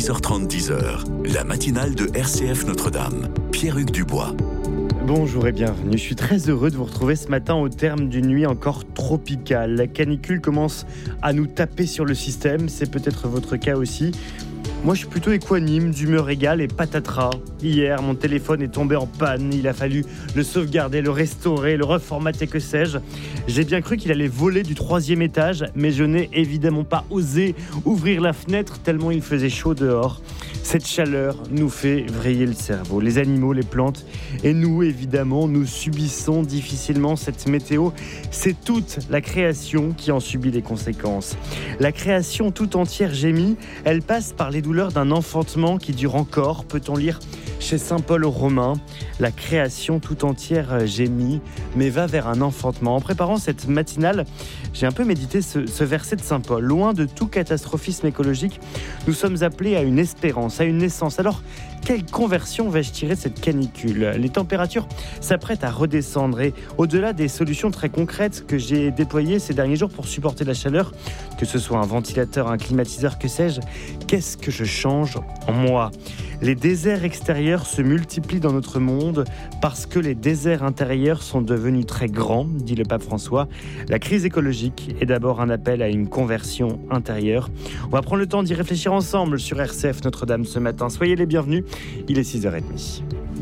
6h30, 10h, la matinale de RCF Notre-Dame. Pierre-Hugues Dubois. Bonjour et bienvenue. Je suis très heureux de vous retrouver ce matin au terme d'une nuit encore tropicale. La canicule commence à nous taper sur le système, c'est peut-être votre cas aussi. Moi, je suis plutôt équanime, d'humeur égale et patatras. Hier, mon téléphone est tombé en panne. Il a fallu le sauvegarder, le restaurer, le reformater, que sais-je. J'ai bien cru qu'il allait voler du 3e étage, mais je n'ai évidemment pas osé ouvrir la fenêtre tellement il faisait chaud dehors. Cette chaleur nous fait vriller le cerveau. Les animaux, les plantes et nous, évidemment, nous subissons difficilement cette météo. C'est toute la création qui en subit les conséquences. La création tout entière gémit. Elle passe par les douleurs d'un enfantement qui dure encore, peut-on lire chez saint Paul aux Romains. La création tout entière gémit, mais va vers un enfantement. En préparant cette matinale, j'ai un peu médité ce verset de saint Paul. Loin de tout catastrophisme écologique, nous sommes appelés à une espérance, à une naissance. Alors, quelle conversion vais-je tirer de cette canicule ? Les températures s'apprêtent à redescendre et au-delà des solutions très concrètes que j'ai déployées ces derniers jours pour supporter la chaleur, que ce soit un ventilateur, un climatiseur, que sais-je, qu'est-ce que je change en moi ? Les déserts extérieurs se multiplient dans notre monde parce que les déserts intérieurs sont devenus très grands, dit le pape François. La crise écologique est d'abord un appel à une conversion intérieure. On va prendre le temps d'y réfléchir ensemble sur RCF Notre-Dame ce matin. Soyez les bienvenus, il est 6h30.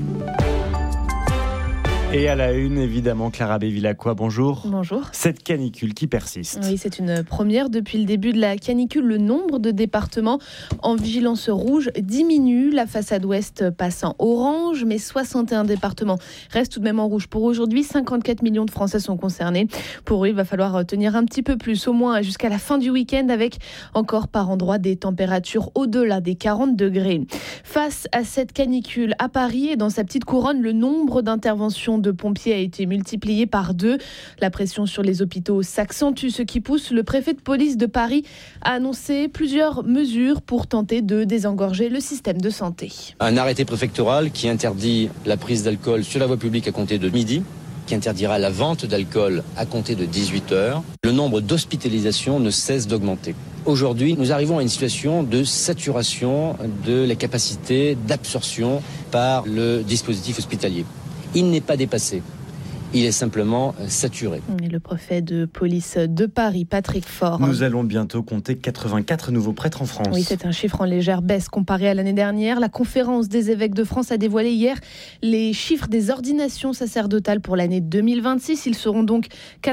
Et à la une, évidemment, Clara Bévilacqua, bonjour. Bonjour. Cette canicule qui persiste. Oui, c'est une première. Depuis le début de la canicule, le nombre de départements en vigilance rouge diminue. La façade ouest passe en orange, mais 61 départements restent tout de même en rouge. Pour aujourd'hui, 54 millions de Français sont concernés. Pour eux, il va falloir tenir un petit peu plus, au moins jusqu'à la fin du week-end, avec encore par endroits des températures au-delà des 40 degrés. Face à cette canicule, à Paris et dans sa petite couronne, le nombre d'interventions de pompiers a été multiplié par 2. La pression sur les hôpitaux s'accentue, ce qui pousse le préfet de police de Paris à annoncer plusieurs mesures pour tenter de désengorger le système de santé. Un arrêté préfectoral qui interdit la prise d'alcool sur la voie publique à compter de midi, qui interdira la vente d'alcool à compter de 18h. Le nombre d'hospitalisations ne cesse d'augmenter. Aujourd'hui, nous arrivons à une situation de saturation de la capacité d'absorption par le dispositif hospitalier. Il n'est pas dépassé. Il est simplement saturé. Et le préfet de police de Paris, Patrick Faure. Nous allons bientôt compter 84 nouveaux prêtres en France. Oui, c'est un chiffre en légère baisse comparé à l'année dernière. La conférence des évêques de France a dévoilé hier les chiffres des ordinations sacerdotales pour l'année 2026. Ils seront donc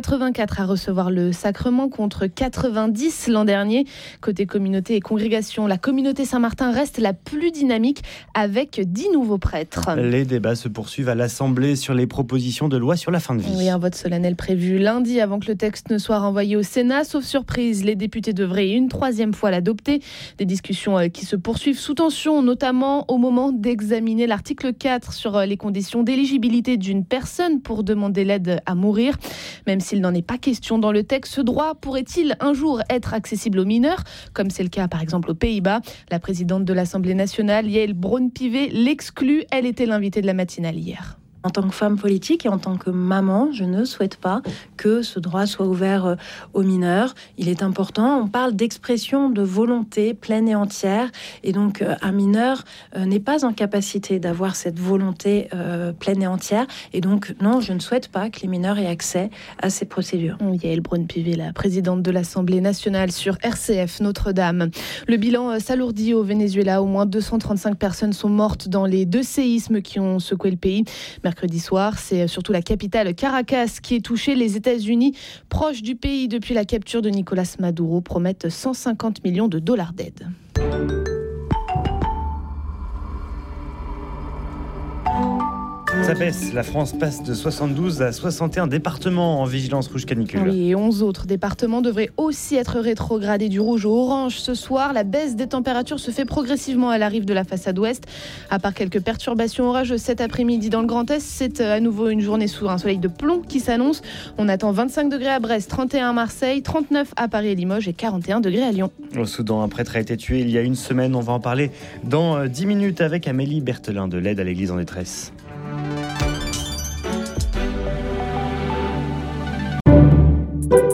84 à recevoir le sacrement contre 90 l'an dernier. Côté communauté et congrégation, la communauté Saint-Martin reste la plus dynamique avec 10 nouveaux prêtres. Les débats se poursuivent à l'Assemblée sur les propositions de loi sur la fin de vie. Oui, un vote solennel prévu lundi avant que le texte ne soit renvoyé au Sénat. Sauf surprise, les députés devraient une 3e fois l'adopter. Des discussions qui se poursuivent sous tension, notamment au moment d'examiner l'article 4 sur les conditions d'éligibilité d'une personne pour demander l'aide à mourir. Même s'il n'en est pas question dans le texte, ce droit pourrait-il un jour être accessible aux mineurs, comme c'est le cas par exemple aux Pays-Bas ? La présidente de l'Assemblée nationale, Yaël Braun-Pivet, l'exclut. Elle était l'invitée de la matinale hier. En tant que femme politique et en tant que maman, je ne souhaite pas que ce droit soit ouvert aux mineurs. Il est important, on parle d'expression de volonté pleine et entière. Et donc, un mineur n'est pas en capacité d'avoir cette volonté pleine et entière. Et donc, non, je ne souhaite pas que les mineurs aient accès à ces procédures. Yaël Braun-Pivet, la présidente de l'Assemblée nationale sur RCF Notre-Dame. Le bilan s'alourdit au Venezuela. Au moins 235 personnes sont mortes dans les 2 séismes qui ont secoué le pays. Mercredi soir, c'est surtout la capitale Caracas qui est touchée. Les États-Unis, proches du pays depuis la capture de Nicolás Maduro, promettent 150 millions de dollars d'aide. Ça baisse, la France passe de 72 à 61 départements en vigilance rouge canicule. Oui, et 11 autres départements devraient aussi être rétrogradés du rouge au orange ce soir. La baisse des températures se fait progressivement à la rive de la façade ouest. À part quelques perturbations orageuses cet après-midi dans le Grand Est, c'est à nouveau une journée sous un soleil de plomb qui s'annonce. On attend 25 degrés à Brest, 31 à Marseille, 39 à Paris et Limoges et 41 degrés à Lyon. Au Soudan, un prêtre a été tué il y a une semaine. On va en parler dans 10 minutes avec Amélie Berthelin de l'aide à l'église en détresse.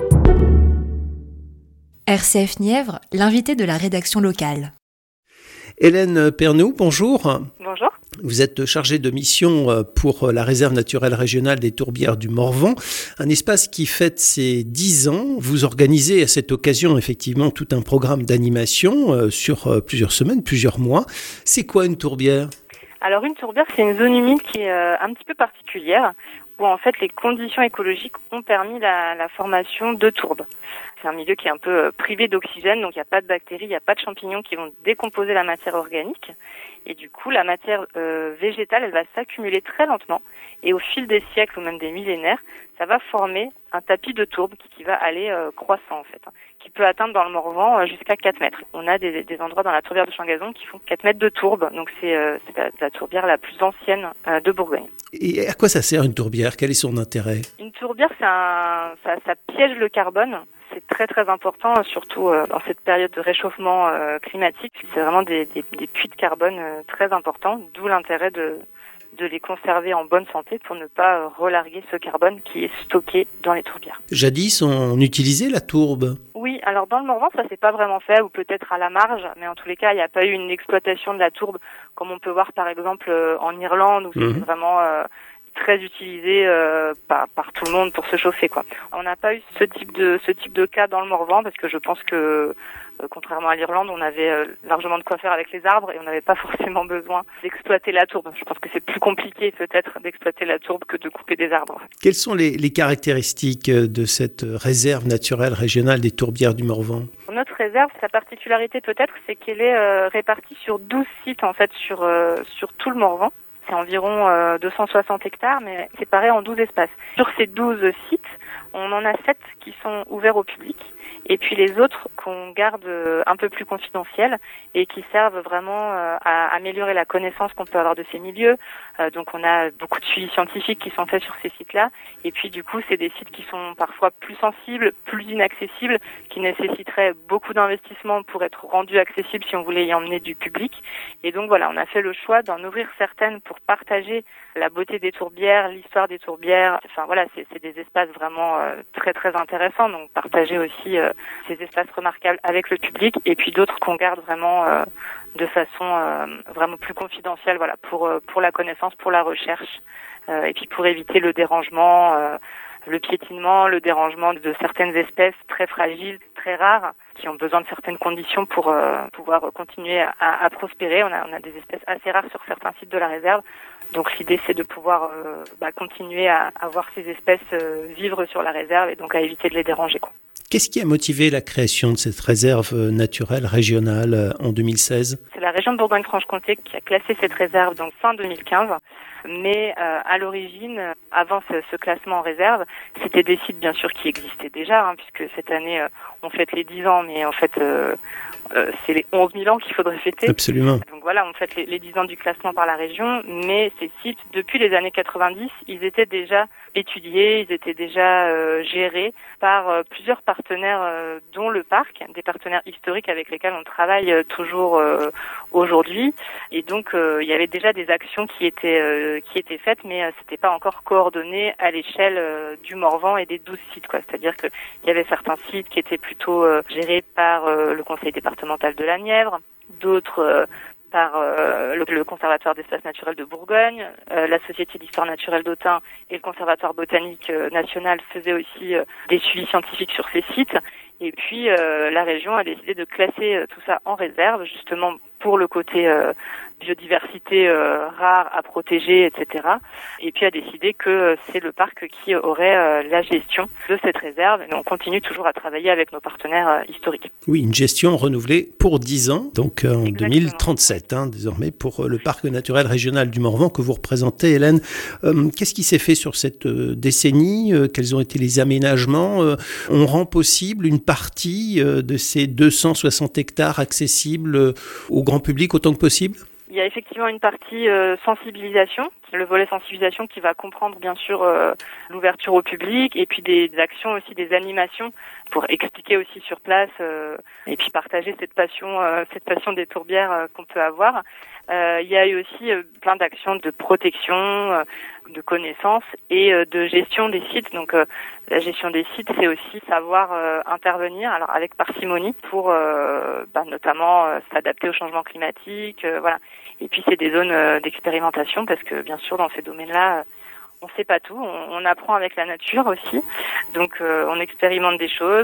RCF Nièvre, l'invité de la rédaction locale. Hélène Pernoud, bonjour. Bonjour. Vous êtes chargée de mission pour la réserve naturelle régionale des Tourbières du Morvan, un espace qui fête ses 10 ans. Vous organisez à cette occasion effectivement tout un programme d'animation sur plusieurs semaines, plusieurs mois. C'est quoi une tourbière ? Alors une tourbière, c'est une zone humide qui est un petit peu particulière, où en fait les conditions écologiques ont permis la formation de tourbes. C'est un milieu qui est un peu privé d'oxygène, donc il n'y a pas de bactéries, il n'y a pas de champignons qui vont décomposer la matière organique. Et du coup, la matière végétale, elle va s'accumuler très lentement. Et au fil des siècles ou même des millénaires, ça va former un tapis de tourbe qui va aller croissant en fait, qui peut atteindre dans le Morvan jusqu'à 4 mètres. On a des endroits dans la tourbière de Changazon qui font 4 mètres de tourbe, donc c'est la tourbière la plus ancienne de Bourgogne. Et à quoi ça sert une tourbière ? Quel est son intérêt ? Une tourbière, ça piège le carbone. C'est très très important, surtout dans cette période de réchauffement climatique. C'est vraiment des puits de carbone très importants, d'où l'intérêt de les conserver en bonne santé pour ne pas relarguer ce carbone qui est stocké dans les tourbières. Jadis, on utilisait la tourbe. Oui, alors dans le Morvan, ça s'est pas vraiment fait, ou peut-être à la marge, mais en tous les cas, il n'y a pas eu une exploitation de la tourbe comme on peut voir par exemple en Irlande, où c'est vraiment très utilisé par tout le monde pour se chauffer, quoi. On n'a pas eu ce type de cas dans le Morvan parce que je pense que contrairement à l'Irlande, on avait largement de quoi faire avec les arbres et on n'avait pas forcément besoin d'exploiter la tourbe. Je pense que c'est plus compliqué peut-être d'exploiter la tourbe que de couper des arbres. Quelles sont les caractéristiques de cette réserve naturelle régionale des Tourbières du Morvan ? Notre réserve, sa particularité peut-être, c'est qu'elle est répartie sur 12 sites en fait sur tout le Morvan. C'est environ 260 hectares, mais séparés en 12 espaces. Sur ces 12 sites, on en a 7 qui sont ouverts au public. Et puis les autres qu'on garde un peu plus confidentiels et qui servent vraiment à améliorer la connaissance qu'on peut avoir de ces milieux. Donc on a beaucoup de suivis scientifiques qui sont faits sur ces sites-là. Et puis du coup, c'est des sites qui sont parfois plus sensibles, plus inaccessibles, qui nécessiteraient beaucoup d'investissement pour être rendus accessibles si on voulait y emmener du public. Et donc voilà, on a fait le choix d'en ouvrir certaines pour partager la beauté des tourbières, l'histoire des tourbières. Enfin voilà, c'est des espaces vraiment très très intéressants. Donc partager aussi ces espaces remarquables avec le public, et puis d'autres qu'on garde vraiment de façon vraiment plus confidentielle, voilà, pour la connaissance, pour la recherche, et puis pour éviter le dérangement, le piétinement, le dérangement de certaines espèces très fragiles, très rares, qui ont besoin de certaines conditions pour pouvoir continuer à prospérer. On a des espèces assez rares sur certains sites de la réserve. Donc l'idée, c'est de pouvoir continuer à voir ces espèces vivre sur la réserve et donc à éviter de les déranger, quoi. Qu'est-ce qui a motivé la création de cette réserve naturelle régionale en 2016 ? C'est la région de Bourgogne-Franche-Comté qui a classé cette réserve donc fin 2015. Mais à l'origine, avant ce classement en réserve, c'était des sites bien sûr qui existaient déjà, puisque cette année on fête les 10 ans, mais en fait c'est les 11 000 ans qu'il faudrait fêter. Absolument. Donc voilà, on fête les 10 ans du classement par la région, mais ces sites, depuis les années 90, ils étaient déjà étudiés, ils étaient déjà gérés par plusieurs partenaires, dont le parc, des partenaires historiques avec lesquels on travaille toujours aujourd'hui. Et donc il y avait déjà des actions qui étaient faites, mais c'était pas encore coordonné à l'échelle du Morvan et des 12 sites, quoi. C'est-à-dire que il y avait certains sites qui étaient plutôt gérés par le conseil départemental de la Nièvre, d'autres par le Conservatoire d'espaces naturels de Bourgogne, la Société d'histoire naturelle d'Autun et le Conservatoire botanique national faisaient aussi des suivis scientifiques sur ces sites. Et puis la région a décidé de classer tout ça en réserve, justement pour le côté biodiversité rare à protéger, etc. Et puis a décidé que c'est le parc qui aurait la gestion de cette réserve. Et on continue toujours à travailler avec nos partenaires historiques. Oui, une gestion renouvelée pour 10 ans, donc en Exactement. 2037, désormais, pour le parc naturel régional du Morvan que vous représentez, Hélène. Qu'est-ce qui s'est fait sur cette décennie ? Quels ont été les aménagements ? On rend possible une partie de ces 260 hectares accessibles au grand public autant que possible ? Il y a effectivement une partie sensibilisation le volet sensibilisation qui va comprendre bien sûr l'ouverture au public et puis des actions aussi, des animations pour expliquer aussi sur place et puis partager cette passion des tourbières qu'on peut avoir. Il y a eu aussi plein d'actions de protection, de connaissances et de gestion des sites. Donc la gestion des sites, c'est aussi savoir intervenir alors avec parcimonie pour notamment s'adapter au changement climatique, voilà. Et puis c'est des zones d'expérimentation parce que bien sûr dans ces domaines-là, on sait pas tout, on apprend avec la nature aussi. Donc on expérimente des choses.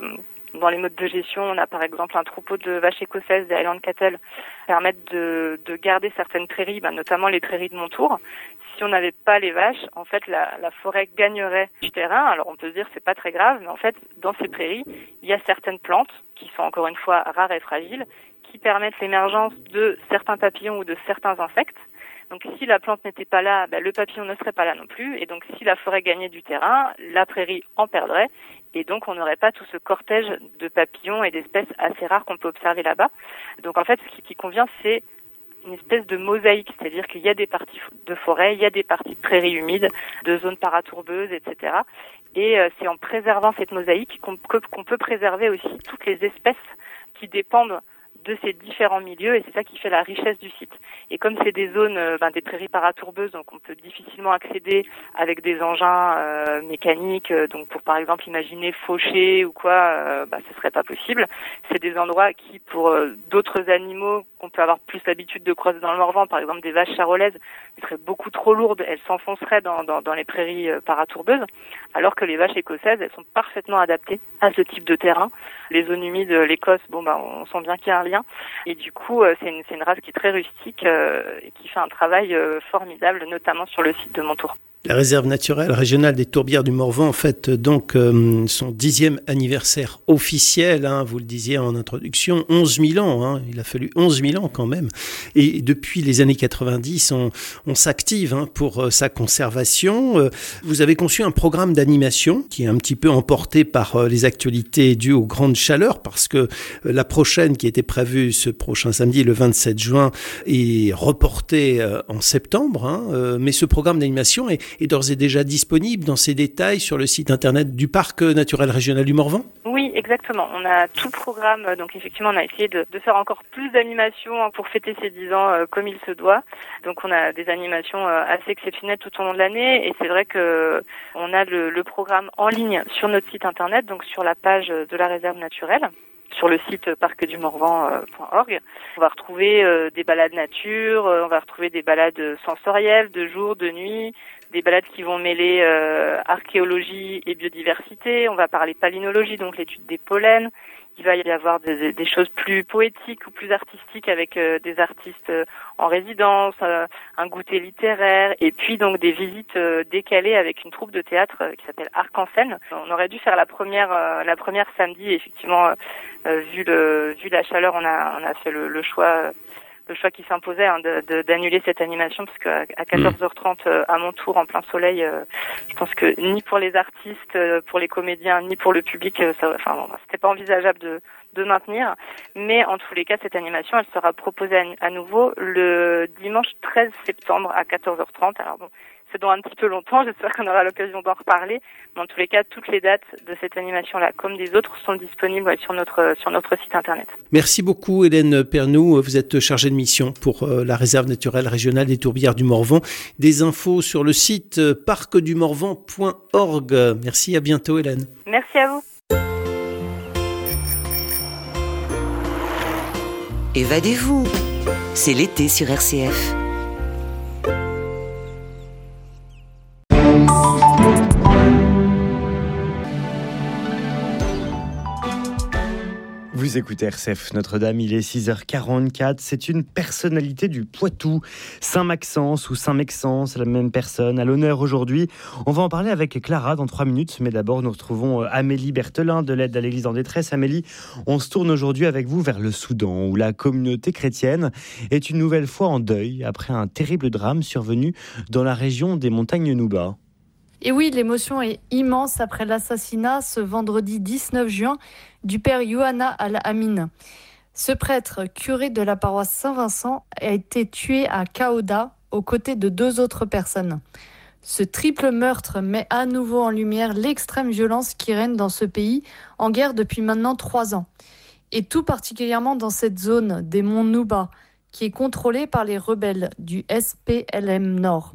Dans les modes de gestion, on a par exemple un troupeau de vaches écossaises des Highland Cattle qui permettent de garder certaines prairies, notamment les prairies de Montour. Si on n'avait pas les vaches, en fait, la forêt gagnerait du terrain. Alors on peut se dire que c'est pas très grave, mais en fait, dans ces prairies, il y a certaines plantes qui sont encore une fois rares et fragiles, qui permettent l'émergence de certains papillons ou de certains insectes. Donc si la plante n'était pas là, le papillon ne serait pas là non plus. Et donc si la forêt gagnait du terrain, la prairie en perdrait. Et donc on n'aurait pas tout ce cortège de papillons et d'espèces assez rares qu'on peut observer là-bas. Donc en fait, ce qui convient, c'est une espèce de mosaïque, c'est-à-dire qu'il y a des parties de forêt, il y a des parties de prairies humides, de zones paratourbeuses, etc. Et c'est en préservant cette mosaïque qu'on peut préserver aussi toutes les espèces qui dépendent de ces différents milieux, et c'est ça qui fait la richesse du site. Et comme c'est des zones, des prairies paratourbeuses, donc on peut difficilement accéder avec des engins mécaniques, donc pour par exemple imaginer faucher ou quoi, ce serait pas possible. C'est des endroits qui, pour d'autres animaux qu'on peut avoir plus l'habitude de croiser dans le Morvan, par exemple des vaches charolaises, seraient beaucoup trop lourdes, elles s'enfonceraient dans les prairies paratourbeuses, alors que les vaches écossaises, elles sont parfaitement adaptées à ce type de terrain. Les zones humides, l'Écosse, on sent bien qu'il y a un lien. Et du coup, c'est une race qui est très rustique et qui fait un travail formidable, notamment sur le site de Montour. La réserve naturelle régionale des Tourbières du Morvan fête donc son 10e anniversaire officiel, vous le disiez en introduction, 11 000 ans, il a fallu 11 000 ans quand même. Et depuis les années 90, on s'active pour sa conservation. Vous avez conçu un programme d'animation qui est un petit peu emporté par les actualités dues aux grandes chaleurs, parce que la prochaine qui était prévue ce prochain samedi, le 27 juin, est reportée en septembre. Mais ce programme d'animation est d'ores et déjà disponible dans ses détails sur le site internet du Parc naturel régional du Morvan ? Oui, exactement. On a tout le programme, donc effectivement on a essayé de faire encore plus d'animations pour fêter ces 10 ans comme il se doit. Donc on a des animations assez exceptionnelles tout au long de l'année, et c'est vrai que on a le programme en ligne sur notre site internet, donc sur la page de la réserve naturelle, sur le site parcdumorvan.org. On va retrouver des balades nature, on va retrouver des balades sensorielles de jour, de nuit, des balades qui vont mêler archéologie et biodiversité. On va parler palynologie, donc l'étude des pollens. Il va y avoir des choses plus poétiques ou plus artistiques avec des artistes en résidence, un goûter littéraire, et puis donc des visites décalées avec une troupe de théâtre qui s'appelle Arc en scène. On aurait dû faire la première samedi, et effectivement, vu la chaleur, on a fait le choix qui s'imposait d'annuler cette animation, parce qu'à 14h30 à Montour en plein soleil, je pense que ni pour les artistes, pour les comédiens, ni pour le public, c'était pas envisageable de maintenir. Mais en tous les cas, cette animation, elle sera proposée à nouveau le dimanche 13 septembre à 14h30. Alors bon, c'est dans un petit peu longtemps, j'espère qu'on aura l'occasion d'en reparler. Mais en tous les cas, toutes les dates de cette animation-là, comme des autres, sont disponibles sur notre site internet. Merci beaucoup Hélène Pernoud, vous êtes chargée de mission pour la réserve naturelle régionale des Tourbières du Morvan. Des infos sur le site parcdumorvan.org. Merci, à bientôt Hélène. Merci à vous. Évadez-vous, c'est l'été sur RCF. Vous écoutez RCF Notre-Dame, il est 6h44. C'est une personnalité du Poitou. Saint-Maxence ou Saint-Mexence, la même personne, à l'honneur aujourd'hui. On va en parler avec Clara dans 3 minutes. Mais d'abord, nous retrouvons Amélie Berthelin de l'aide à l'Église en détresse. Amélie, on se tourne aujourd'hui avec vous vers le Soudan, où la communauté chrétienne est une nouvelle fois en deuil après un terrible drame survenu dans la région des montagnes Nouba. Et oui, l'émotion est immense après l'assassinat ce vendredi 19 juin du père Yohanna Al-Amin. Ce prêtre, curé de la paroisse Saint-Vincent, a été tué à Kaoda, aux côtés de 2 autres personnes. Ce triple meurtre met à nouveau en lumière l'extrême violence qui règne dans ce pays, en guerre depuis maintenant 3 ans. Et tout particulièrement dans cette zone des monts Nouba, qui est contrôlée par les rebelles du SPLM Nord.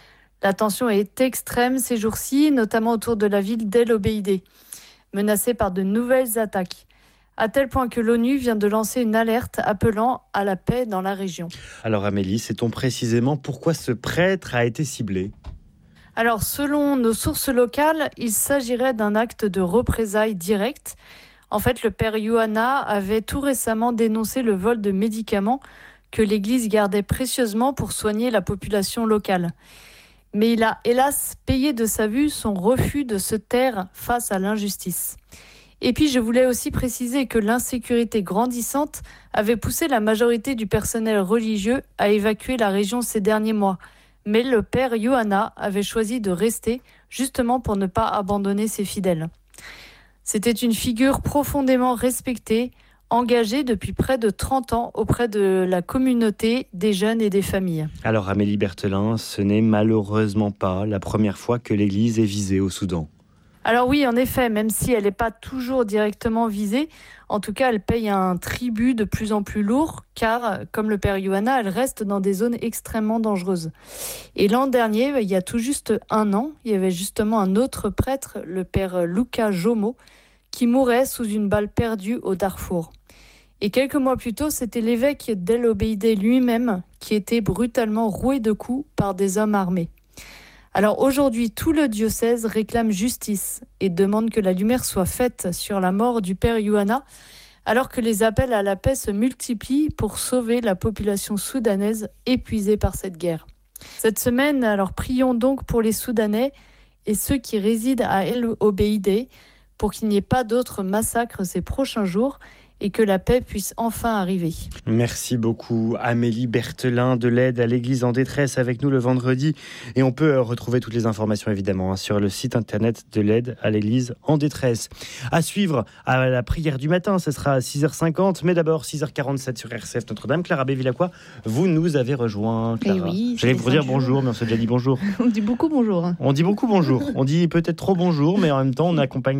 La tension est extrême ces jours-ci, notamment autour de la ville d'El Obeidé, menacée par de nouvelles attaques, à tel point que l'ONU vient de lancer une alerte appelant à la paix dans la région. Alors Amélie, sait-on précisément pourquoi ce prêtre a été ciblé ? Alors, selon nos sources locales, il s'agirait d'un acte de représailles direct. En fait, le père Ioanna avait tout récemment dénoncé le vol de médicaments que l'Église gardait précieusement pour soigner la population locale. Mais il a hélas payé de sa vue son refus de se taire face à l'injustice. Et puis je voulais aussi préciser que l'insécurité grandissante avait poussé la majorité du personnel religieux à évacuer la région ces derniers mois. Mais le père Ioanna avait choisi de rester justement pour ne pas abandonner ses fidèles. C'était une figure profondément respectée, engagée depuis près de 30 ans auprès de la communauté, des jeunes et des familles. Alors Amélie Berthelin, ce n'est malheureusement pas la première fois que l'Église est visée au Soudan. Alors oui, en effet, même si elle n'est pas toujours directement visée, en tout cas, elle paye un tribut de plus en plus lourd, car, comme le père Ioanna, elle reste dans des zones extrêmement dangereuses. Et l'an dernier, il y a tout juste 1 an, il y avait justement un autre prêtre, le père Luka Jomo, qui mourait sous une balle perdue au Darfour. Et quelques mois plus tôt, c'était l'évêque d'El Obeidé lui-même qui était brutalement roué de coups par des hommes armés. Alors aujourd'hui, tout le diocèse réclame justice et demande que la lumière soit faite sur la mort du père Ioanna, alors que les appels à la paix se multiplient pour sauver la population soudanaise épuisée par cette guerre. Cette semaine, alors prions donc pour les Soudanais et ceux qui résident à El Obeidé pour qu'il n'y ait pas d'autres massacres ces prochains jours et que la paix puisse enfin arriver. Merci beaucoup Amélie Berthelin de l'Aide à l'Église en détresse avec nous le vendredi. Et on peut retrouver toutes les informations évidemment sur le site internet de l'Aide à l'Église en détresse. À suivre à la prière du matin, ce sera à 6h50, mais d'abord 6h47 sur RCF Notre-Dame. Clara Bévilacqua, vous nous avez rejoint, Clara. Oui, j'allais vous dire bonjour, mais on s'est déjà dit bonjour. On dit beaucoup bonjour. On dit beaucoup bonjour. On dit peut-être trop bonjour, mais en même temps,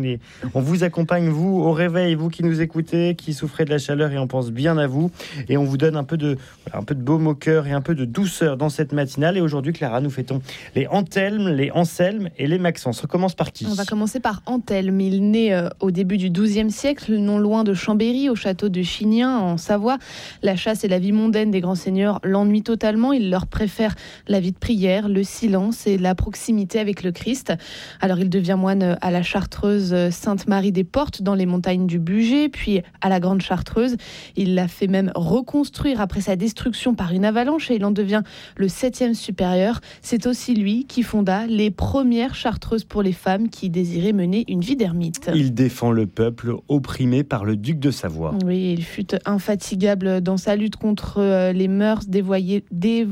on vous accompagne, vous, au réveil, vous qui nous écoutez, qui souffrez de la chaleur et on pense bien à vous. Et on vous donne un peu de baume au cœur et un peu de douceur dans cette matinale. Et aujourd'hui, Clara, nous fêtons les Anthelme, les Anselme et les Maxence. On commence par qui ? On va commencer par Anthelme. Il naît au début du XIIe siècle, non loin de Chambéry, au château de Chignien, en Savoie. La chasse et la vie mondaine des grands seigneurs l'ennuient totalement. Il leur préfère la vie de prière, le silence et la proximité avec le Christ. Alors il devient moine à la chartreuse Sainte-Marie-des-Portes, dans les montagnes du Bugey, puis à la Grande Chartreuse. Il l'a fait même reconstruire après sa destruction par une avalanche et il en devient le 7e supérieur. C'est aussi lui qui fonda les premières chartreuses pour les femmes qui désiraient mener une vie d'ermite. Il défend le peuple opprimé par le duc de Savoie. Oui, il fut infatigable dans sa lutte contre les mœurs dévoyées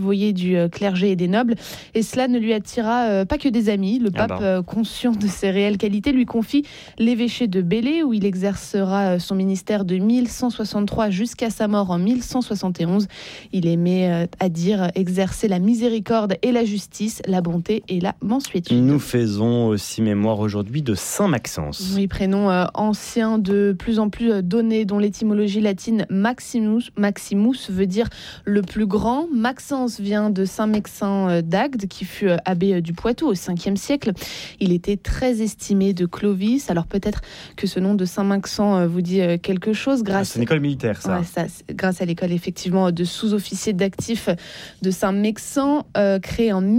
du clergé et des nobles. Et cela ne lui attira pas que des amis. Le pape, conscient de ses réelles qualités, lui confie l'évêché de Belley où il exercera son ministère de 1163 jusqu'à sa mort en 1171. Il aimait à dire exercer la miséricorde et la justice, la bonté et la mansuétude. Nous faisons aussi mémoire aujourd'hui de Saint Maxence. Oui, prénom ancien de plus en plus donné, dont l'étymologie latine Maximus veut dire le plus grand. Maxence vient de Saint Mexin d'Agde, qui fut abbé du Poitou au 5e siècle. Il était très estimé de Clovis. Alors peut-être que ce nom de Saint Mexin vous dit quelque chose. C'est une école militaire, ça. Ouais, grâce à l'école effectivement de sous-officiers d'actifs de Saint-Mexan, créée en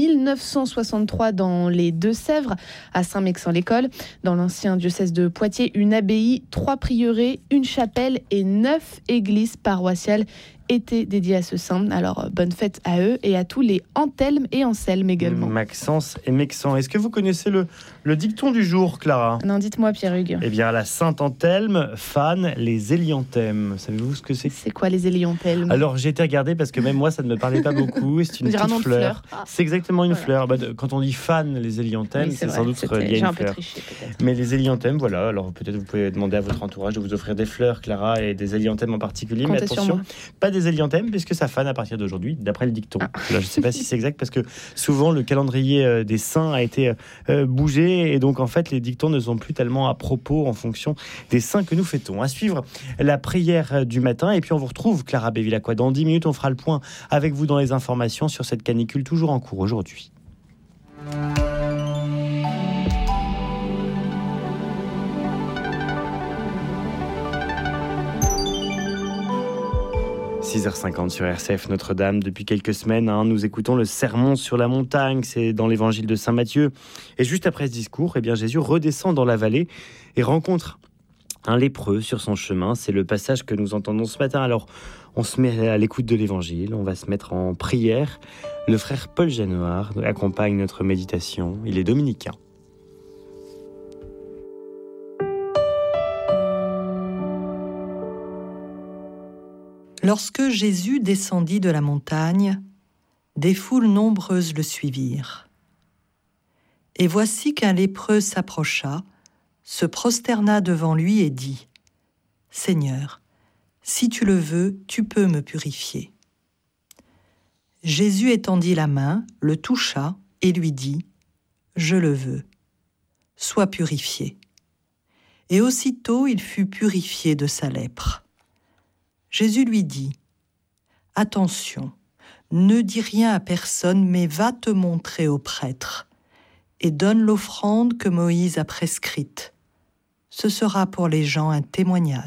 1963 dans les Deux-Sèvres, à Saint-Mexan-l'École, dans l'ancien diocèse de Poitiers, une abbaye, 3 prieurés, une chapelle et 9 églises paroissiales étaient dédiés à ce saint. Alors, bonne fête à eux et à tous les Anthelme et Anselme également. Maxence et Mexan. Est-ce que vous connaissez le dicton du jour, Clara ? Non, dites-moi, Pierre-Hugues. Eh bien, la Sainte Anthelme fan les hélianthèmes. Savez-vous ce que c'est ? C'est quoi les hélianthèmes ? Alors, j'ai été regarder parce que même moi, ça ne me parlait pas beaucoup. C'est une petite fleur. C'est exactement une fleur. Quand on dit fan les hélianthèmes, oui, c'est sans doute lié à une fleur. Triché, mais les hélianthèmes, voilà. Alors, peut-être vous pouvez demander à votre entourage de vous offrir des fleurs, Clara, et des hélianthèmes en particulier. Comptez mais attention, pas des hélianthèmes puisque ça fane à partir d'aujourd'hui, d'après le dicton. Là, je ne sais pas si c'est exact parce que souvent le calendrier des saints a été bougé et donc en fait les dictons ne sont plus tellement à propos en fonction des saints que nous fêtons. À suivre la prière du matin et puis on vous retrouve Clara Bevilacqua dans 10 minutes. On fera le point avec vous dans les informations sur cette canicule toujours en cours aujourd'hui. 6h50 sur RCF Notre-Dame. Depuis quelques semaines, nous écoutons le sermon sur la montagne. C'est dans l'évangile de Saint Matthieu. Et juste après ce discours, Jésus redescend dans la vallée et rencontre un lépreux sur son chemin. C'est le passage que nous entendons ce matin. Alors, on se met à l'écoute de l'évangile. On va se mettre en prière. Le frère Paul Janoard accompagne notre méditation. Il est dominicain. Lorsque Jésus descendit de la montagne, des foules nombreuses le suivirent. Et voici qu'un lépreux s'approcha, se prosterna devant lui et dit : « Seigneur, si tu le veux, tu peux me purifier. » Jésus étendit la main, le toucha et lui dit : « Je le veux, sois purifié. » Et aussitôt il fut purifié de sa lèpre. Jésus lui dit : « Attention, ne dis rien à personne, mais va te montrer au prêtre et donne l'offrande que Moïse a prescrite. Ce sera pour les gens un témoignage. »